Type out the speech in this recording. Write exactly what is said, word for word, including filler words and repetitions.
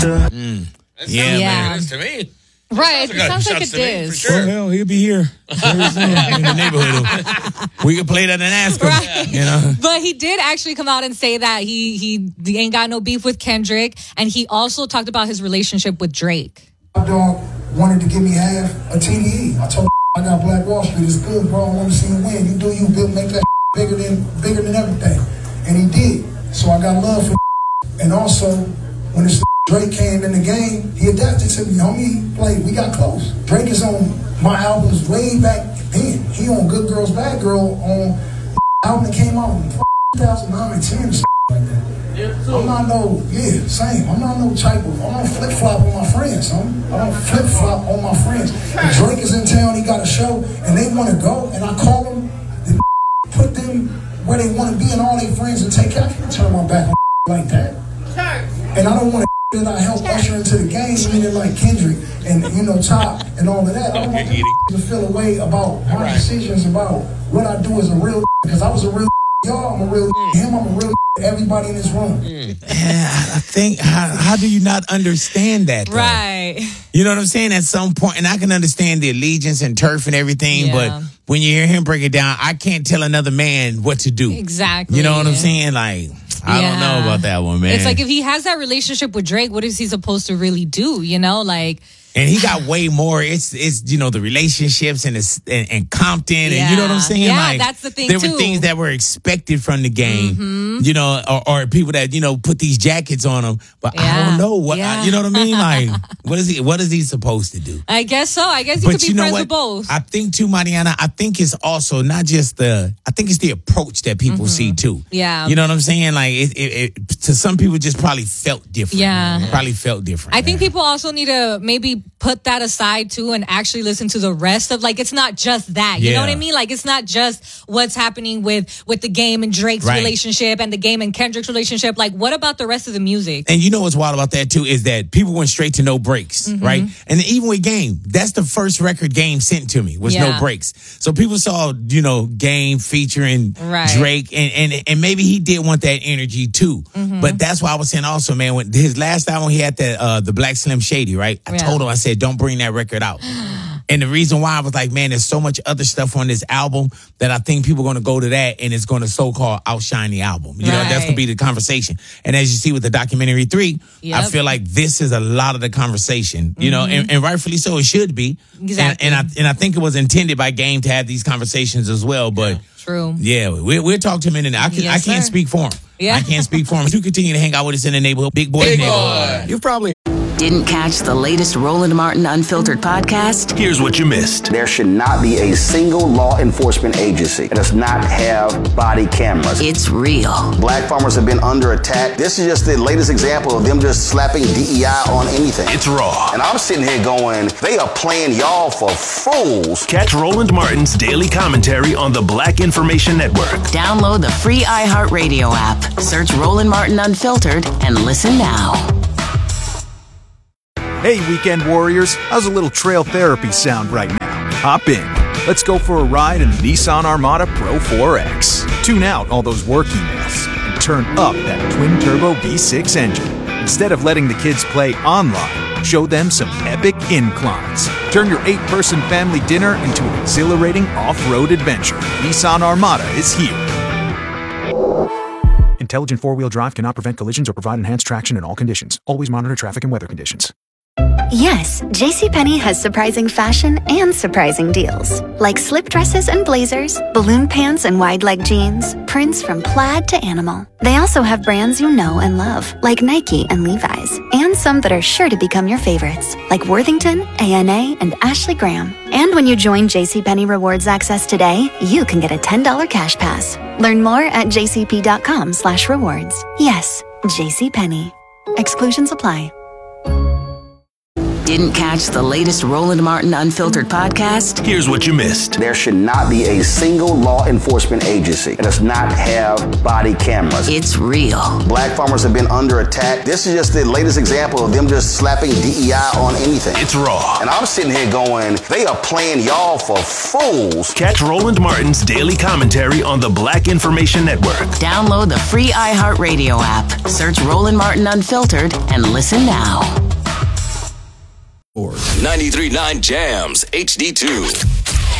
gangster. Mm. Yeah, yeah, man. It is to me. Right, It it sounds like shots it to me, for is. sure. Well, hell, he'll be here very soon in the neighborhood. We can play that and ask him. Right. You know. But he did actually come out and say that he, he he ain't got no beef with Kendrick, and he also talked about his relationship with Drake. My dog wanted to give me half a T D E. I told him I got Black Wall Street. It's good, bro. I want to see you win. You do you, build, make that bigger than bigger than everything. And he did. So I got love for and also when this Drake came in the game, he adapted to me. Homie, played. We got close. Drake is on my albums way back then. He on Good Girls, Bad Girl on the album that came out in two thousand nine and ten or something like that. I'm not no, yeah, same. I'm not no type of, I don't flip-flop on my friends, huh? I don't flip-flop on my friends. If Drake is in town, he got a show, and they want to go, and I call them, then put them where they want to be and all their friends and take care. I can't turn my back on like that. And I don't want to that I help usher into the game, meaning like Kendrick and, you know, Top and all of that. I don't want to feel a way about my decisions about what I do as a real because I was a real y'all, I'm a real him, I'm a real everybody in this room. Yeah, I think, how, how do you not understand that, though? Right. You know what I'm saying? At some point, and I can understand the allegiance and turf and everything, Yeah. but when you hear him break it down, I can't tell another man what to do. Exactly. You know what I'm saying? Like, I Yeah. don't know about that one, man. It's like if he has that relationship with Drake, what is he supposed to really do? You know, like. And he got way more. It's it's you know the relationships and the, and, and Compton and you know what I'm saying. Yeah, like that's the thing, there too. were things that were expected from the game. Mm-hmm. You know, or, or people that you know put these jackets on them. But I Yeah. don't know what Yeah. I, you know what I mean. Like what is he? What is he supposed to do? I guess so. I guess you But could be you know friends what? with both. I think too, Mariana. I think it's also not just the. I think it's the approach that people see too. Mm-hmm. Yeah. You know what I'm saying? Like it, it, it, to some people, just probably felt different. Yeah. Probably felt different. I think man. people also need to maybe put that aside too and actually listen to the rest of like it's not just that. You Yeah. know what I mean? Like it's not just what's happening with with the game and Drake's Right. relationship and the game and Kendrick's relationship. Like what about the rest of the music? And you know what's wild about that too is that people went straight to no breaks, Mm-hmm. right? And even with Game, that's the first record Game sent to me was Yeah. no breaks. So people saw, you know, Game featuring Right. Drake, and, and and maybe he did want that energy too. Mm-hmm. But that's why I was saying also, man, when his last album he had that uh, the Black Slim Shady, right? I Yeah. told him, I said, don't bring that record out. And the reason why I was like, man, there's so much other stuff on this album that I think people are going to go to that and it's going to so-called outshine the album. You know, that's going to be the conversation. And as you see with the documentary three, Yep. I feel like this is a lot of the conversation, you know, and, and rightfully so it should be. Exactly. And, and I and I think it was intended by Game to have these conversations as well. But True. yeah, we, we'll talk to him in the I, can, Yes, I can't sir. speak for him. Yeah. I can't speak for him. You continue to hang out with us in the neighborhood. Big boy Big neighborhood. boy. You've probably Didn't catch the latest Roland Martin Unfiltered podcast? Here's what you missed. There should not be a single law enforcement agency that does not have body cameras. It's real. Black farmers have been under attack. This is just the latest example of them just slapping D E I on anything. It's raw. And I'm sitting here going, they are playing y'all for fools. Catch Roland Martin's daily commentary on the Black Information Network. Download the free iHeartRadio app. Search Roland Martin Unfiltered and listen now. Hey, weekend warriors, how's a little trail therapy sound right now? Hop in. Let's go for a ride in the Nissan Armada Pro four X. Tune out all those work emails and turn up that twin-turbo V six engine. Instead of letting the kids play online, show them some epic inclines. Turn your eight-person family dinner into an exhilarating off-road adventure. Nissan Armada is here. Intelligent four-wheel drive cannot prevent collisions or provide enhanced traction in all conditions. Always monitor traffic and weather conditions. Yes, JCPenney has surprising fashion and surprising deals. Like slip dresses and blazers, balloon pants and wide leg jeans, prints from plaid to animal. They also have brands you know and love, like Nike and Levi's, and some that are sure to become your favorites, like Worthington, A N A, and Ashley Graham. And when you join JCPenney Rewards Access today, you can get a ten dollars cash pass. Learn more at jcp.com slash rewards. Yes, JCPenney. Exclusions apply. Didn't catch the latest Roland Martin Unfiltered podcast? Here's what you missed. There should not be a single law enforcement agency that does not have body cameras. It's real. Black farmers have been under attack. This is just the latest example of them just slapping D E I on anything. It's raw. And I'm sitting here going, they are playing y'all for fools. Catch Roland Martin's daily commentary on the Black Information Network. Download the free iHeartRadio app. Search Roland Martin Unfiltered and listen now. ninety-three point nine Jams H D two.